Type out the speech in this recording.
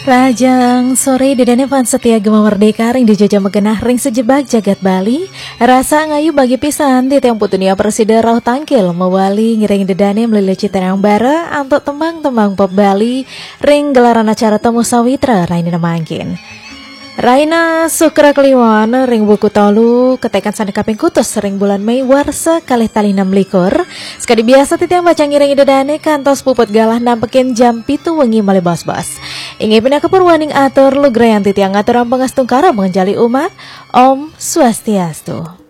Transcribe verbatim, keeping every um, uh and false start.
Rajang sore dedane pan setia gema merdeka ring dijajah megenah ring sejebak jagat Bali. Rasa ngayu bagi pisan di tiang putunia presiden rauh tangkil mewali ngiring dedane melilici tenang bara untuk tembang-tembang pop Bali ring gelaran acara temu sawitra Raina mangkin. Raina Sukra Kliwon ring buku tolu ketekan sana kaping kutus ring bulan Mei warsa kalih tali enam likur. Sekali biasa titiang baca ngiring dedane kantos puput galah nampekin jam pitu wengi male bos-bos. Ingin pindah kepurwaning atur lu yang titiang aturan pengastung karo mengenjali umat. Om Swastiastu.